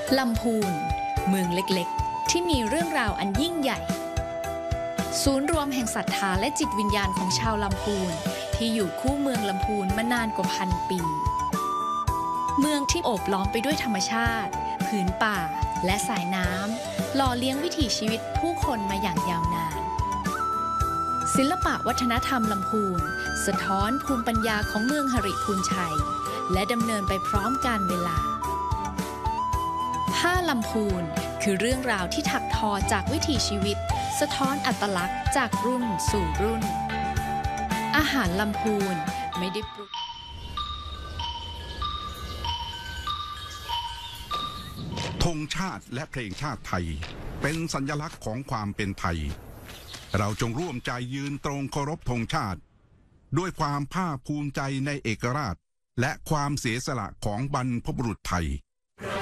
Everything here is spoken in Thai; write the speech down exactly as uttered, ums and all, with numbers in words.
ลำพูนเมืองเล็กๆที่มีเรื่องราวอันยิ่งใหญ่ศูนย์รวมแห่งศรัทธาและจิตวิญญาณของชาวลำพูนที่อยู่คู่เมืองลำพูนมานานกว่าพันปีเมืองที่โอบล้อมไปด้วยธรรมชาติผืนป่าและสายน้ำหล่อเลี้ยงวิถีชีวิตผู้คนมาอย่างยาวนานศิลปะวัฒนธรรมลำพูนสะท้อนภูมิปัญญาของเมืองหริพูนชัยและดำเนินไปพร้อมกาลเวลาผ้าลำพูนคือเรื่องราวที่ถักทอจากวิถีชีวิตสะท้อนอัตลักษณ์จากรุ่นสู่รุ่นอาหารลำพูนไม่ได้ปรุงธงชาติและเพลงชาติไทยเป็นสัญลักษณ์ของความเป็นไทยเราจงร่วมใจยืนตรงเคารพธงชาติด้วยความภาคภูมิใจในเอกราชและความเสียสละของบรรพบุรุษไทย